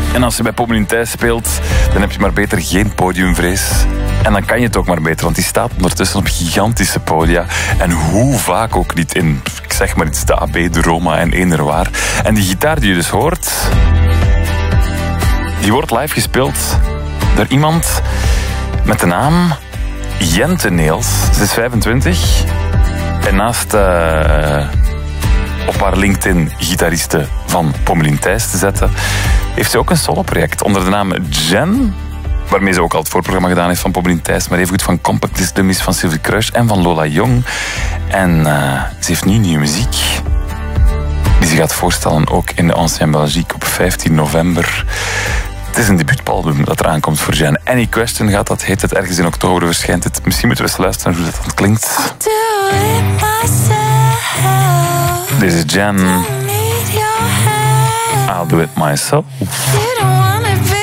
En als je bij Pommelien Thijs speelt, dan heb je maar beter geen podiumvrees. En dan kan je het ook maar beter, want die staat ondertussen op gigantische podia. En hoe vaak ook niet in, ik zeg maar iets, de AB, de Roma en Eenderwaar. En die gitaar die je dus hoort, die wordt live gespeeld door iemand met de naam Jente Neels. Ze is 25 en naast op haar LinkedIn gitariste van Pommelien Thijs te zetten, heeft ze ook een soloproject onder de naam Jen, waarmee ze ook al het voorprogramma gedaan heeft van Pommelien Thijs, maar even goed van Compact Disc Dummies van Sylvie Kruis en van Lola Jong. En ze heeft nu nieuwe muziek die ze gaat voorstellen ook in de Ancien Belgique op 15 november. Het is een debuutalbum dat eraan komt voor Jen. Any Question gaat dat, heet het. Ergens in oktober verschijnt het. Misschien moeten we eens luisteren hoe dat klinkt. Dit is Jen. I'll do it myself.